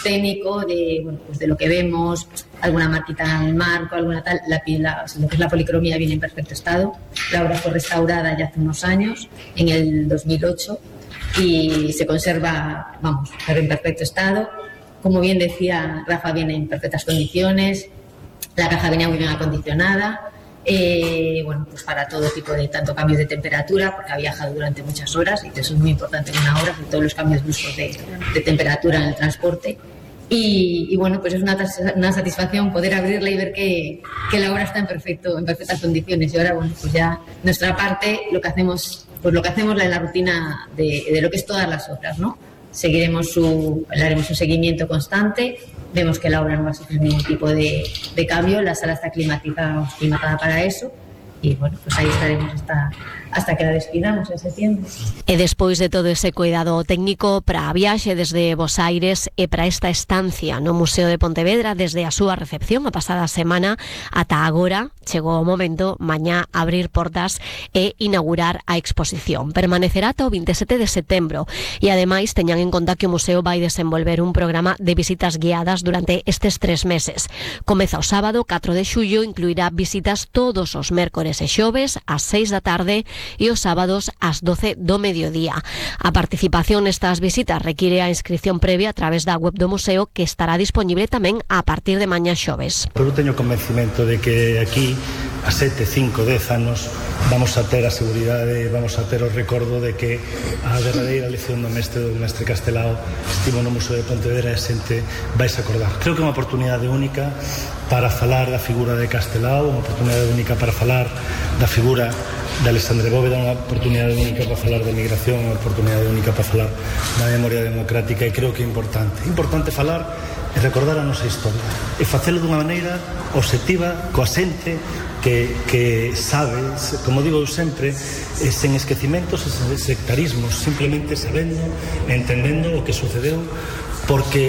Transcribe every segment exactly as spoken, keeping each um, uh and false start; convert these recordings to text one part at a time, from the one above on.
técnico de, bueno, pues de lo que vemos, alguna marquita en el marco, alguna tal, la, la, lo que es la policromía viene en perfecto estado. La obra fue restaurada ya hace unos años, en el dos mil ocho, y se conserva, vamos, en perfecto estado. Como bien decía Rafa, viene en perfectas condiciones, la caja venía muy bien acondicionada. Eh, bueno, pues para todo tipo de tanto cambios de temperatura, porque ha viajado durante muchas horas y eso es muy importante en una obra, todos los cambios bruscos de, de temperatura en el transporte. Y, y bueno, pues es una, una satisfacción poder abrirla y ver que, que la obra está en perfecto, en perfectas condiciones. Y ahora, bueno, pues ya nuestra parte, lo que hacemos, pues lo que hacemos en la rutina de, de lo que es todas las obras, ¿no? Seguiremos su, le haremos un seguimiento constante. Vemos que la obra no va a sufrir ningún tipo de, de cambio, la sala está climatizada, climatizada para eso, y bueno, pues ahí estaremos hasta, hasta que la despidamos en septiembre. E despois de todo ese cuidado técnico para a viaxe desde Bos Aires e para esta estancia no Museo de Pontevedra, desde a súa recepción a pasada semana ata agora, chegou o momento mañá abrir portas e inaugurar a exposición. Permanecerá ata o veintisiete de setembro e ademais teñan en conta que o museo vai desenvolver un programa de visitas guiadas durante estes tres meses. Comeza o sábado catro de xullo, incluirá visitas todos os mércores e xoves ás seis da tarde e os sábados ás doce do mediodía. A participación nestas visitas require a inscripción previa a través da web do museo, que estará disponible tamén a partir de mañá xoves. Eu teño convencimento de que aquí a sete, cinco, dez anos vamos a ter a seguridade, vamos a ter o recordo de que a derradeira lección do mestre do mestre Castelao estivo no Museo de Pontevedra e xente vais a acordar. Creo que é unha oportunidade única para falar da figura de Castelao, unha oportunidade única para falar da figura de Alexandre Bóveda, unha oportunidade única para falar de migración, unha oportunidade única para falar da memoria democrática, e creo que é importante. É importante falar e recordar a nosa historia e facelo dunha maneira obxectiva, coa xente que, que sabe, como digo eu sempre, sen esquecimentos e sen sectarismos, simplemente sabendo e entendendo o que sucedeu, porque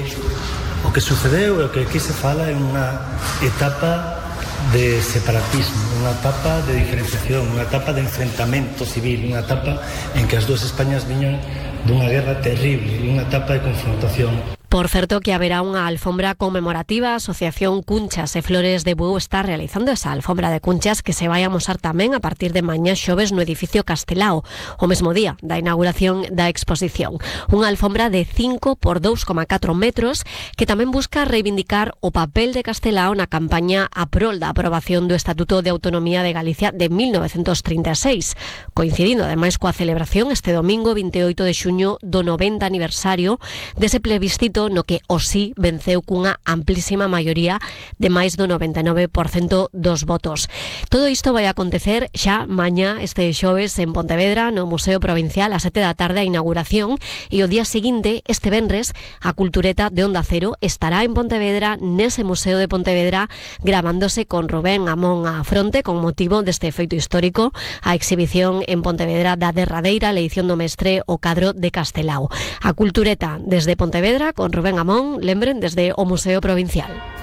o que sucedeu e o que aquí se fala é unha etapa de separatismo, unha etapa de diferenciación, unha etapa de enfrentamento civil, unha etapa en que as dúas Españas viñan dunha guerra terrible, unha etapa de confrontación. Por certo, que haberá unha alfombra conmemorativa. A Asociación Cunchas e Flores de Bueu está realizando esa alfombra de cunchas que se vai amosar tamén a partir de mañá xoves no edificio Castelao, o mesmo día da inauguración da exposición. Unha alfombra de cinco por dous coma catro metros que tamén busca reivindicar o papel de Castelao na campaña a prol da aprobación do Estatuto de Autonomía de Galicia de mil novecentos trinta e seis, coincidindo ademais coa celebración este domingo veinte e oito de xuño do noventa aniversario dese plebiscito no que o sí venceu cunha amplísima maioría de máis do noventa e nove por cento dos votos. Todo isto vai acontecer xa mañá este xoves en Pontevedra, no Museo Provincial, a sete da tarde a inauguración, e o día seguinte, este venres, a Cultureta de Onda Cero estará en Pontevedra, nese Museo de Pontevedra, gravándose con Rubén Amón á fronte con motivo deste feito histórico, a exhibición en Pontevedra da derradeira leición do mestre o cadro de Castelao. A Cultureta desde Pontevedra con Rubén Amón, lembren, desde o Museo Provincial.